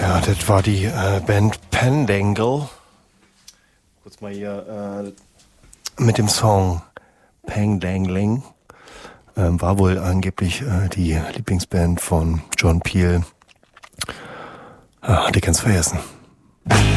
Ja, das war die Band Pendangle. Kurz mal hier mit dem Song Pang-Dangling. War wohl angeblich die Lieblingsband von John Peel. Hatte ich ganz vergessen.